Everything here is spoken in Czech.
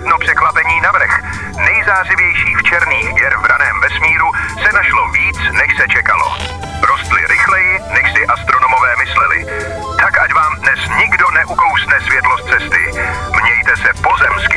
jedno překvapení navrch. Nejzářivějších černých děr v raném vesmíru se našlo víc, než se čekalo. Rostly rychleji, než si astronomové mysleli. Tak ať vám dnes nikdo neukousne světlo z cesty. Mějte se pozemsky.